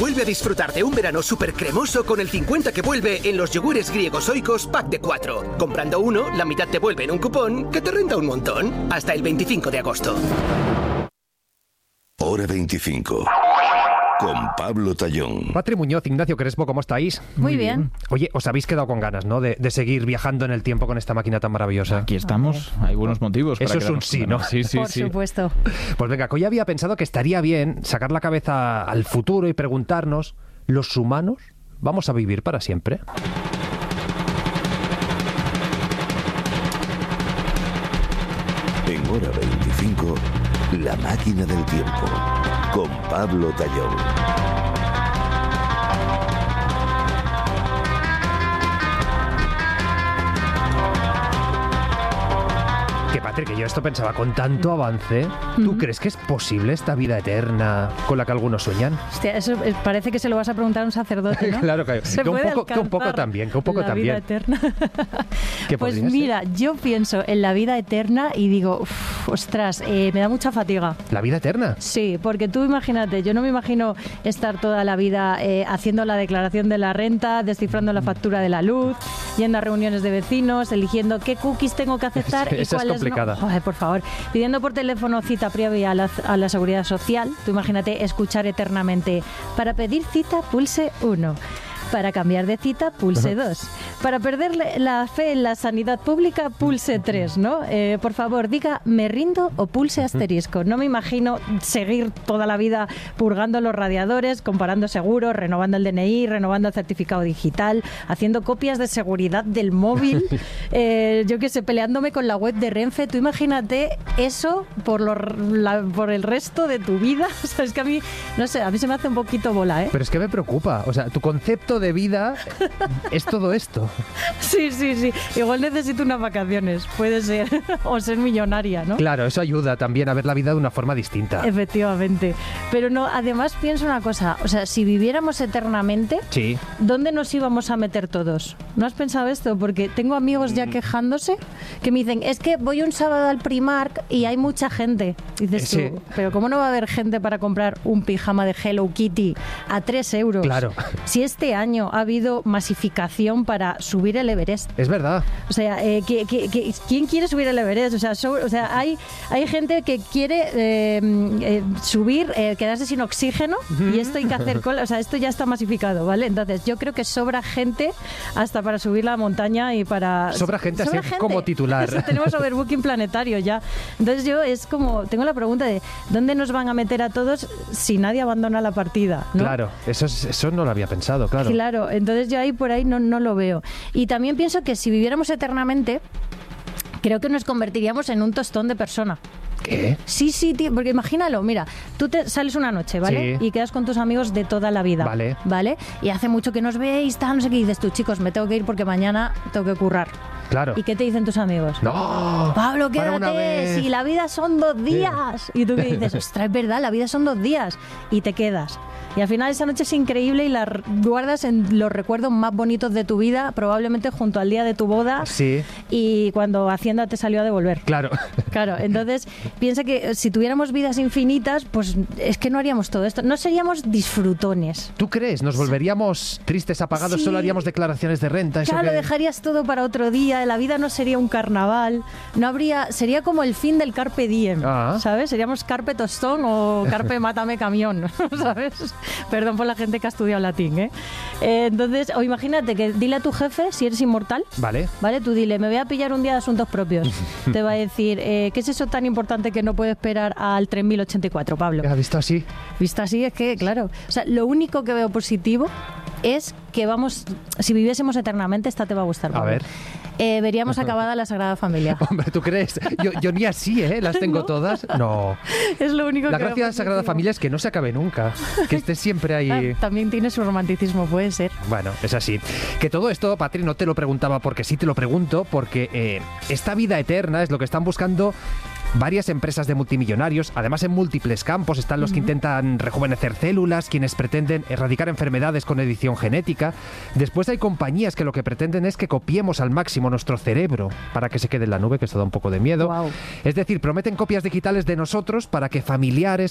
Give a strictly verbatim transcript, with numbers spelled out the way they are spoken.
Vuelve a disfrutar de un verano súper cremoso con el cincuenta que vuelve en los yogures griegos Oikos pack de cuatro. Comprando uno, la mitad te vuelve en un cupón que te renta un montón. Hasta el veinticinco de agosto. Hora veinticinco. Con Pablo Tallón. Patri Muñoz, Ignacio Crespo, ¿cómo estáis? Muy bien. Oye, os habéis quedado con ganas, ¿no? De, de seguir viajando en el tiempo con esta máquina tan maravillosa. Aquí estamos, hay buenos motivos para Eso es un quedarnos sí, con ¿no? ganas. Sí, sí, Por sí. supuesto. Pues venga, que hoy había pensado que estaría bien sacar la cabeza al futuro y preguntarnos, ¿los humanos vamos a vivir para siempre? En Hora veinticinco, la máquina del tiempo. Con Pablo Tallón. Que Patri, que yo esto pensaba, con tanto avance, ¿tú crees que es posible esta vida eterna con la que algunos sueñan? Hostia, eso eh, parece que se lo vas a preguntar a un sacerdote, ¿no? Claro, que, Se que un puede poco, que un poco alcanzar también, que un poco la también. vida eterna. ¿Qué Pues podría ser? mira, yo pienso en la vida eterna y digo, uf, ostras, eh, me da mucha fatiga. ¿La vida eterna? Sí, porque tú imagínate, yo no me imagino estar toda la vida eh, haciendo la declaración de la renta, descifrando la factura de la luz, yendo a reuniones de vecinos, eligiendo qué cookies tengo que aceptar Esa y es cuáles complicada. no. Joder, por favor, pidiendo por teléfono cita previa a la, a la Seguridad Social. Tú imagínate escuchar eternamente: para pedir cita, pulse uno. Para cambiar de cita, pulse dos. Para perder la fe en la sanidad pública, pulse tres, ¿no? Eh, por favor, diga me rindo o pulse asterisco. No me imagino seguir toda la vida purgando los radiadores, comparando seguros, renovando el D N I, renovando el certificado digital, haciendo copias de seguridad del móvil, eh, yo qué sé, peleándome con la web de Renfe. Tú imagínate eso por, lo, la, por el resto de tu vida. O sea, es que a mí, no sé, a mí se me hace un poquito bola, ¿eh? Pero es que me preocupa, o sea, tu concepto de vida es todo esto. Sí, sí, sí. Igual necesito unas vacaciones, puede ser. O ser millonaria, ¿no? Claro, eso ayuda también a ver la vida de una forma distinta. Efectivamente. Pero no, además pienso una cosa, o sea, si viviéramos eternamente, Sí. ¿dónde nos íbamos a meter todos? ¿No has pensado esto? Porque tengo amigos ya quejándose que me dicen, es que voy un sábado al Primark y hay mucha gente. Dices Sí. tú, pero ¿cómo no va a haber gente para comprar un pijama de Hello Kitty a tres euros? Claro. Si este año ha habido masificación para subir el Everest. Es verdad. O sea, eh, ¿qué- qué- qué- ¿quién quiere subir el Everest? O sea, so- o sea hay, hay gente que quiere eh, eh, subir, eh, quedarse sin oxígeno y esto hay que hacer cola. O sea, esto ya está masificado, ¿vale? Entonces, yo creo que sobra gente hasta para subir la montaña y para... Sobra gente así como titular. Eso, tenemos overbooking planetario ya. Entonces, yo es como... Tengo la pregunta de ¿dónde nos van a meter a todos si nadie abandona la partida? ¿no? Claro, eso, es- eso no lo había pensado, claro. Claro, entonces yo ahí por ahí no, no lo veo. Y también pienso que si viviéramos eternamente, creo que nos convertiríamos en un tostón de persona. ¿Qué? Sí, sí, tío, porque imagínalo, mira, tú te sales una noche, ¿vale? Sí. Y quedas con tus amigos de toda la vida. Vale. ¿Vale? Y hace mucho que nos veis, tal, no sé qué, y dices tú, chicos, me tengo que ir porque mañana tengo que currar. Claro. ¿Y qué te dicen tus amigos? ¡No! Pablo, Para una quédate, vez. si la vida son dos días. Y tú que dices, ostras, es verdad, la vida son dos días. Y te quedas. Y al final esa noche es increíble y la r- guardas en los recuerdos más bonitos de tu vida, probablemente junto al día de tu boda. Sí. Y cuando Hacienda te salió a devolver. Claro. Claro, entonces piensa que si tuviéramos vidas infinitas, pues es que no haríamos todo esto. No seríamos disfrutones. ¿Tú crees? ¿Nos volveríamos tristes, apagados? Sí. ¿Solo haríamos declaraciones de renta? ¿Eso Claro, qué? dejarías todo para otro día, la vida no sería un carnaval, no habría, sería como el fin del carpe diem, Ah. ¿sabes? Seríamos carpe tostón o carpe mátame camión, ¿sabes? Perdón por la gente que ha estudiado latín, ¿eh? Eh, entonces, o imagínate que dile a tu jefe, si eres inmortal, Vale. ¿vale? Tú dile, me voy a pillar un día de asuntos propios. Te va a decir, eh, ¿qué es eso tan importante que no puede esperar al tres mil ochenta y cuatro, Pablo? ¿Has visto así? Visto así es que, claro, o sea, lo único que veo positivo es que vamos, si viviésemos eternamente, esta te va a gustar, A Pablo. ver. Eh, veríamos acabada la Sagrada Familia. Hombre, ¿tú crees? Yo, yo ni así, ¿eh? Las tengo ¿No? todas. No. Es lo único La que gracia veo de la Sagrada positivo. Familia es que no se acabe nunca. Que esté siempre ahí. Ah, también tiene su romanticismo, puede ser. Bueno, es así. Que todo esto, Patri, no te lo preguntaba porque sí te lo pregunto, porque eh, esta vida eterna es lo que están buscando varias empresas de multimillonarios. Además, en múltiples campos están los que intentan rejuvenecer células, quienes pretenden erradicar enfermedades con edición genética. Después hay compañías que lo que pretenden es que copiemos al máximo nuestro cerebro para que se quede en la nube, que esto da un poco de miedo. Guau. Es decir, prometen copias digitales de nosotros para que familiares,